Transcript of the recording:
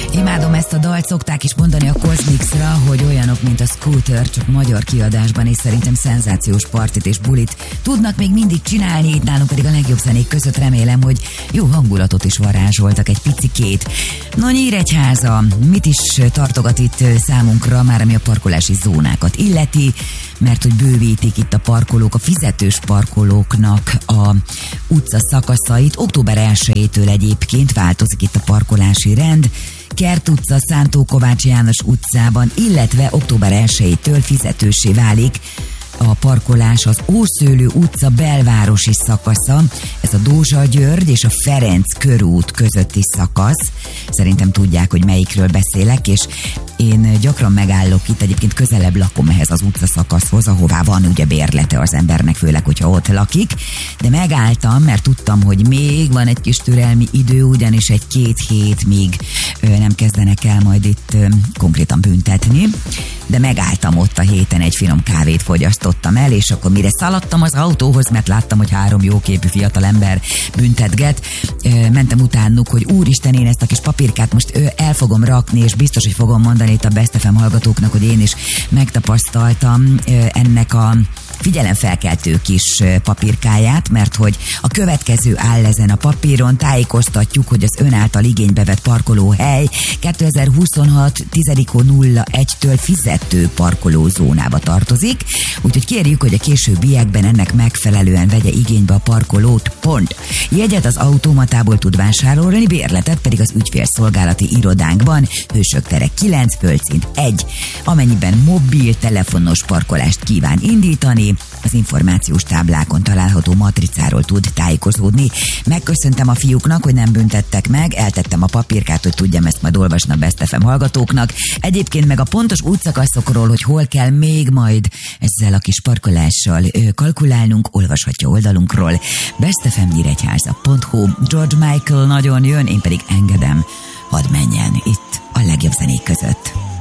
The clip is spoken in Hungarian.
Imádom ezt a dalt, szokták is mondani a Cosmixra, hogy olyanok, mint a Scooter, csak magyar kiadásban, és szerintem szenzációs partit és bulit tudnak még mindig csinálni, itt nálunk pedig a legjobb zenék között remélem, hogy jó hangulatot is varázsoltak egy picikét. No, Nyíregyháza mit is tartogat itt számunkra, már ami a parkolási zónákat illeti, mert hogy bővítik itt a parkolók, a fizetős parkolóknak a utca szakaszait. Október 1-től egyébként változik itt a parkolási rend, Kert utca, Szántó Kovács János utcában, illetve október 1-től fizetőssé válik a parkolás az Ószőlő utca belvárosi szakasza, ez a Dózsa György és a Ferenc körút közötti szakasz. Szerintem tudják, hogy melyikről beszélek, és én gyakran megállok itt, egyébként közelebb lakom ehhez az utcaszakaszhoz, ahová van ugye bérlete az embernek, főleg, hogyha ott lakik, de megálltam, mert tudtam, hogy még van egy kis türelmi idő, ugyanis egy 2 hét még nem kezdenek el majd itt konkrétan büntetni, de megálltam ott a héten, egy finom kávét fogyasztottam el, és akkor mire szaladtam az autóhoz, mert láttam, hogy 3 jóképű fiatalember büntetget, mentem utánuk, hogy úristen, én ezt a kis papírkát most el fogom rakni, és biztos, hogy fogom mondani itt a Best FM hallgatóknak, hogy én is megtapasztaltam ennek a figyelemfelkeltő kis papírkáját, mert hogy a következő áll ezen a papíron, tájékoztatjuk, hogy az ön által igénybe vett parkolóhely 2026. 10.01-től fizető parkolózónába tartozik, úgyhogy kérjük, hogy a későbbiekben ennek megfelelően vegye igénybe a parkolót, pont. Jegyet az automatából tud vásárolni, bérletet pedig az ügyfélszolgálati irodánkban, Hősök tere 9, földszint 1. Amennyiben mobil, telefonos parkolást kíván indítani, az információs táblákon található matricáról tud tájékozódni. Megköszöntem a fiúknak, hogy nem büntettek meg, eltettem a papírkát, hogy tudjam ezt majd olvasni a Best FM hallgatóknak. Egyébként meg a pontos útszakaszokról, hogy hol kell még majd ezzel a kis parkolással kalkulálnunk, olvashatja oldalunkról. bestfmnyíregyháza.hu. George Michael nagyon jön, én pedig engedem, hadd menjen itt a legjobb zenék között.